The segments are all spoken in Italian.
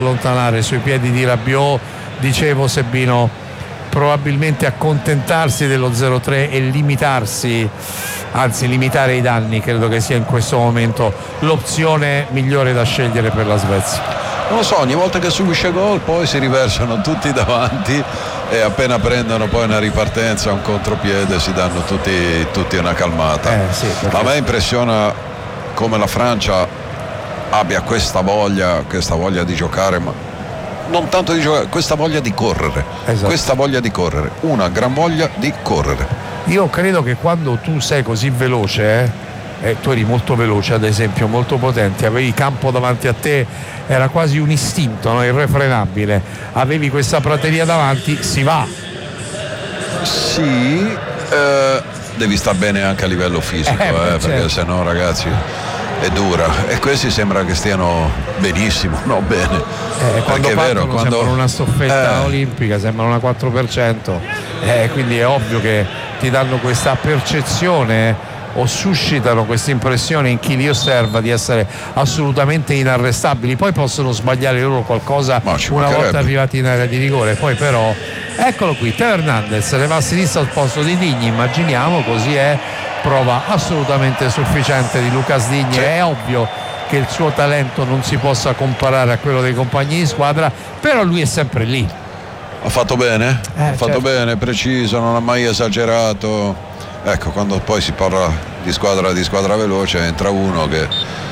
allontanare sui piedi di Rabiot. Dicevo, Sebino, probabilmente accontentarsi dello 0-3 e limitare i danni, credo che sia in questo momento l'opzione migliore da scegliere per la Svezia. Non lo so, ogni volta che subisce gol poi si riversano tutti davanti e appena prendono poi una ripartenza, un contropiede, si danno tutti una calmata. Sì, a me impressiona come la Francia abbia questa voglia di giocare, ma non tanto di giocare, questa voglia di correre. Esatto. Questa voglia di correre, una gran voglia di correre. Io credo che quando tu sei così veloce, tu eri molto veloce, ad esempio, molto potente, avevi campo davanti a te, era quasi un istinto, no? Irrefrenabile, avevi questa prateria davanti, si va. Sì, devi star bene anche a livello fisico, perché certo. sennò, ragazzi, è dura, e questi sembra che stiano benissimo, no bene, quando perché è vero, quando sembrano una stoffetta olimpica, sembrano una 4%, quindi è ovvio che ti danno questa percezione o suscitano questa impressione in chi li osserva di essere assolutamente inarrestabili. Poi possono sbagliare loro qualcosa una volta arrivati in area di rigore, poi però eccolo qui, Teo Hernandez ne va a sinistra al posto di Digny, immaginiamo, così è prova assolutamente sufficiente di Lucas Digne. È ovvio che il suo talento non si possa comparare a quello dei compagni di squadra, però lui è sempre lì. Ha fatto bene, certo. Bene, preciso, non ha mai esagerato. Ecco, quando poi si parla di squadra veloce, entra uno che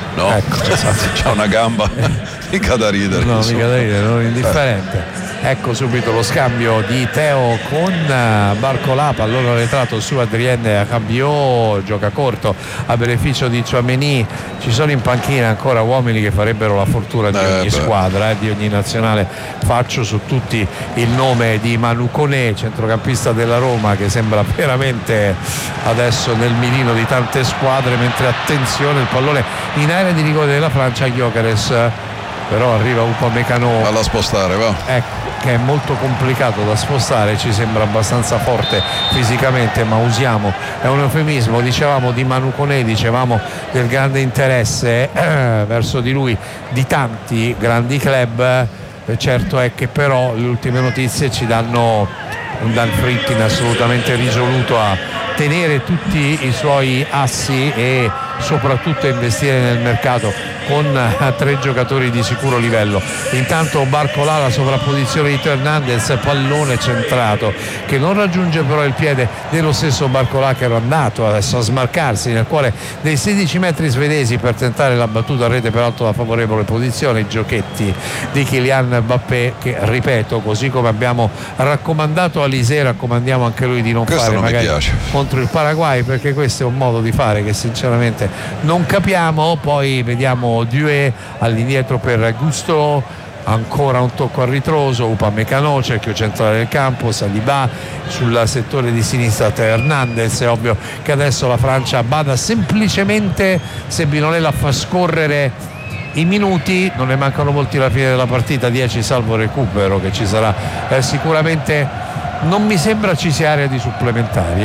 c'ha una gamba mica da ridere. No, mica da ridere, non indifferente. Ecco subito lo scambio di Teo con Barcola, pallone arretrato su Adrien Rabiot, gioca corto a beneficio di Tchouaméni. Ci sono in panchina ancora uomini che farebbero la fortuna di ogni squadra, di ogni nazionale. Faccio su tutti il nome di Manu Koné, centrocampista della Roma, che sembra veramente adesso nel mirino di tante squadre, mentre attenzione, il pallone in area di rigore della Francia, Gyökeres, però arriva Upamecano alla spostare, va. Ecco, che è molto complicato da spostare, ci sembra abbastanza forte fisicamente, ma usiamo, è un eufemismo, dicevamo di Manu Koné, dicevamo del grande interesse verso di lui di tanti grandi club. Certo è che però le ultime notizie ci danno un Dan Fritkin assolutamente risoluto a tenere tutti i suoi assi e soprattutto investire nel mercato con 3 giocatori di sicuro livello. Intanto Barcola, la sovrapposizione di Teo Hernandez, pallone centrato che non raggiunge però il piede dello stesso Barcola, che era andato adesso a smarcarsi nel cuore dei 16 metri svedesi per tentare la battuta a rete, peraltro la favorevole posizione, i giochetti di Kylian Mbappé, che ripeto, così come abbiamo raccomandato a Lisée, raccomandiamo anche lui di non questo fare non magari contro il Paraguay, perché questo è un modo di fare che sinceramente non capiamo. Poi vediamo Due all'indietro per Gusto, ancora un tocco a ritroso, Upamecano, cerchio centrale del campo, Saliba sul settore di sinistra, Teo Hernandez. È ovvio che adesso la Francia bada semplicemente, se Binolella fa scorrere i minuti, non ne mancano molti alla fine della partita, 10 salvo recupero che ci sarà sicuramente. Non mi sembra ci sia area di supplementari,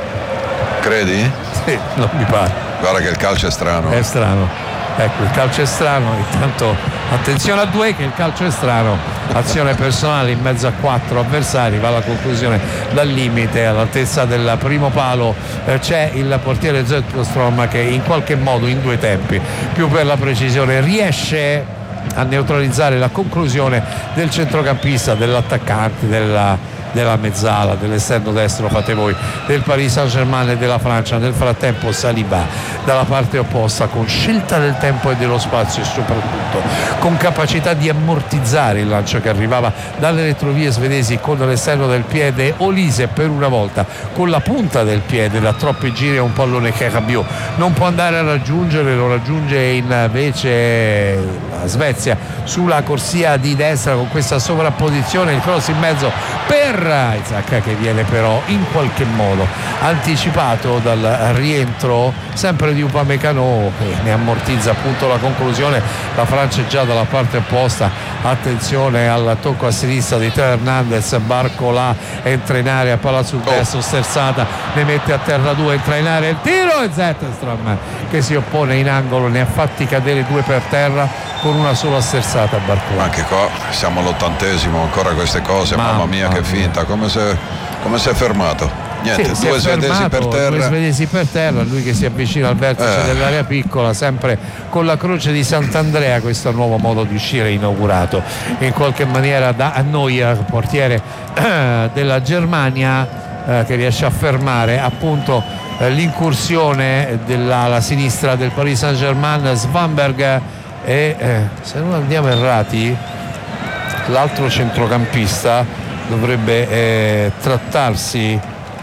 credi? Sì, non mi pare. Guarda che il calcio è strano. È strano. Ecco, il calcio è strano, intanto attenzione a Due, che il calcio è strano, azione personale in mezzo a 4 avversari, va alla conclusione dal limite, all'altezza del primo palo c'è il portiere Zetterstrom che in qualche modo in 2 tempi, più per la precisione, riesce a neutralizzare la conclusione del centrocampista, dell'attaccante, della mezzala, dell'esterno destro, fate voi, del Paris Saint-Germain e della Francia. Nel frattempo Saliba dalla parte opposta, con scelta del tempo e dello spazio e soprattutto con capacità di ammortizzare il lancio che arrivava dalle retrovie svedesi con l'esterno del piede. Olise per una volta con la punta del piede, da troppi giri, è un pallone che Rabiot non può andare a raggiungere, lo raggiunge invece la Svezia sulla corsia di destra con questa sovrapposizione, il cross in mezzo per Isaac, che viene però in qualche modo anticipato dal rientro sempre di Upamecano, che ne ammortizza appunto la conclusione. La Francia è già dalla parte opposta, attenzione al tocco a sinistra di Teo Hernandez, Barcola entra in area, palla sul destro, sterzata, ne mette a terra due, entra in area, il tiro e Zetterstrom che si oppone in angolo, ne ha fatti cadere due per terra con una sola sterzata. Barcola, anche qua siamo all'80°, ancora queste cose, mamma mia che finta, come si è fermato. Niente, sì, due svedesi per terra. Due svedesi per terra, lui che si avvicina al vertice dell'area piccola, sempre con la croce di Sant'Andrea. Questo nuovo modo di uscire inaugurato in qualche maniera da Neuer, portiere della Germania, che riesce a fermare appunto l'incursione dell'ala sinistra del Paris Saint-Germain, Svanberg, e se non andiamo errati l'altro centrocampista dovrebbe trattarsi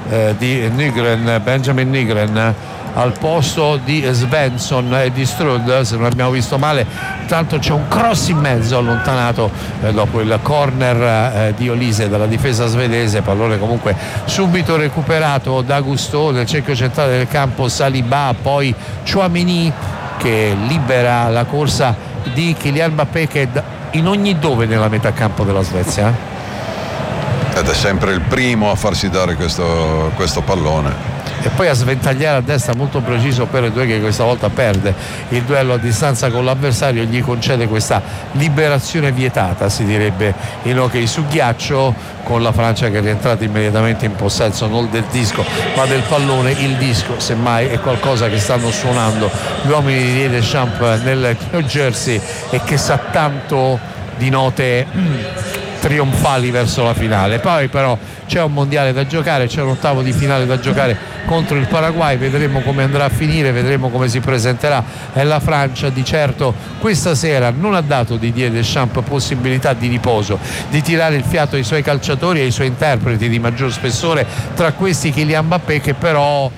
di Nygren, Benjamin Nygren, al posto di Svensson e di Strud, se non abbiamo visto male. Tanto c'è un cross in mezzo allontanato dopo il corner di Olise dalla difesa svedese, pallone comunque subito recuperato da Gusto nel cerchio centrale del campo. Saliba, poi Tchouaméni che libera la corsa di Kylian Mbappé, che è in ogni dove nella metà campo della Svezia, ed è sempre il primo a farsi dare questo pallone, e poi a sventagliare a destra molto preciso per due, che questa volta perde il duello a distanza con l'avversario e gli concede questa liberazione vietata, si direbbe in hockey su ghiaccio, con la Francia che è rientrata immediatamente in possesso non del disco ma del pallone. Il disco semmai è qualcosa che stanno suonando gli uomini di Didier Deschamps nel New Jersey e che sa tanto di note trionfali verso la finale. Poi però c'è un mondiale da giocare, c'è un ottavo di finale da giocare contro il Paraguay, vedremo come andrà a finire, vedremo come si presenterà. E la Francia di certo questa sera non ha dato di Didier Deschamps possibilità di riposo, di tirare il fiato ai suoi calciatori e ai suoi interpreti di maggior spessore, tra questi Kylian Mbappé, che però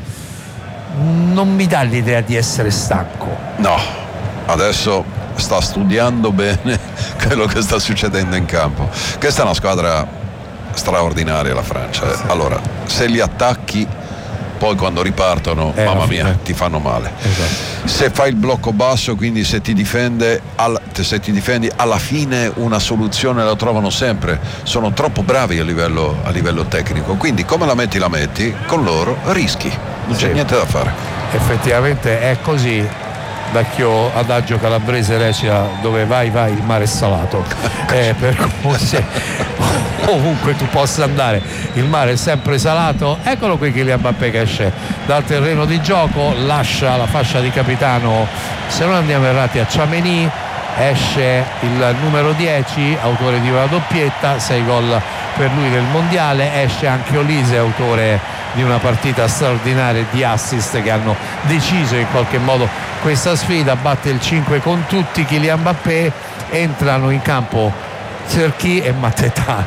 non mi dà l'idea di essere stanco. No, adesso sta studiando bene quello che sta succedendo in campo. Questa è una squadra straordinaria, la Francia. Allora, se li attacchi, poi quando ripartono, mamma mia, ti fanno male. Esatto. Se fai il blocco basso, quindi se ti difendi alla fine una soluzione la trovano sempre. Sono troppo bravi a livello tecnico, quindi come la metti, con loro rischi, non c'è niente da fare. Effettivamente è così. Vecchio adagio calabrese recita: dove vai il mare è salato. Per cui ovunque tu possa andare il mare è sempre salato. Eccolo qui Kylian Mbappé che esce dal terreno di gioco, lascia la fascia di capitano, se non andiamo errati, a Tchouaméni. Esce il numero 10, autore di una doppietta, 6 gol per lui nel mondiale. Esce anche Olise, autore di una partita straordinaria, di assist che hanno deciso in qualche modo questa sfida. Batte il 5 con tutti Kylian Mbappé. Entrano in campo Cherki e Mateta.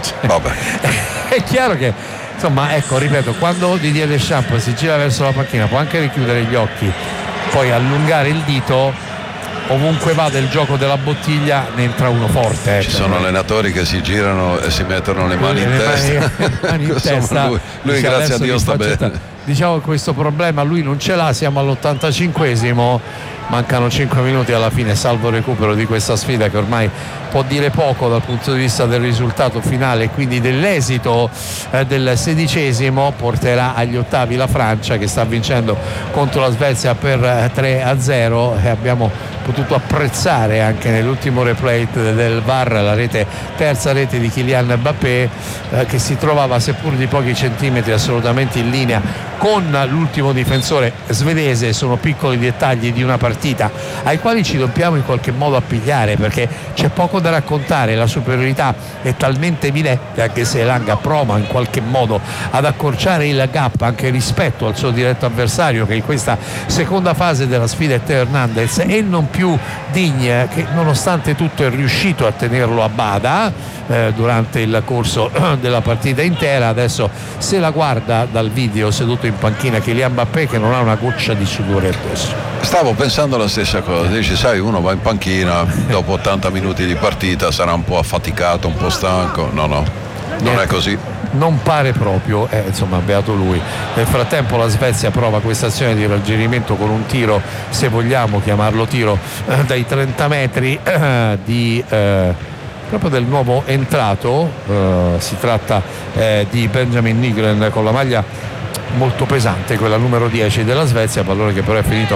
È chiaro che insomma, ecco, ripeto, quando Didier Deschamps si gira verso la panchina può anche richiudere gli occhi, poi allungare il dito. Ovunque vada il gioco della bottiglia ne entra uno forte. Ci sono allenatori che si girano e si mettono le mani in testa. Lui grazie a Dio sta bene. Diciamo che questo problema lui non ce l'ha. Siamo all'85esimo, mancano 5 minuti alla fine, salvo recupero di questa sfida che ormai può dire poco dal punto di vista del risultato finale, quindi dell'esito del 16esimo. Porterà agli ottavi la Francia, che sta vincendo contro la Svezia per 3-0, e abbiamo potuto apprezzare anche nell'ultimo replay del VAR la terza rete di Kylian Mbappé, che si trovava seppur di pochi centimetri assolutamente in linea con l'ultimo difensore svedese. Sono piccoli dettagli di una partita ai quali ci dobbiamo in qualche modo appigliare, perché c'è poco da raccontare. La superiorità è talmente evidente, anche se Elanga prova in qualche modo ad accorciare il gap anche rispetto al suo diretto avversario, che in questa seconda fase della sfida è Teo Hernandez, e non più Digne, che nonostante tutto è riuscito a tenerlo a bada durante il corso della partita intera. Adesso se la guarda dal video seduto in panchina Kylian Mbappé, che non ha una goccia di sudore addosso. Stavo pensando la stessa cosa, dici, sai, uno va in panchina dopo 80 minuti di partita, sarà un po' affaticato, un po' stanco. No, non è così. non pare proprio, insomma beato lui. Nel frattempo la Svezia prova questa azione di raggiungimento con un tiro, se vogliamo chiamarlo tiro, dai 30 metri proprio del nuovo entrato, si tratta di Benjamin Nygren con la maglia molto pesante, quella numero 10 della Svezia, pallone che però è finito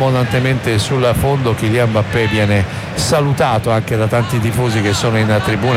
abbondantemente sul fondo. Kylian Mbappé viene salutato anche da tanti tifosi che sono in tribuna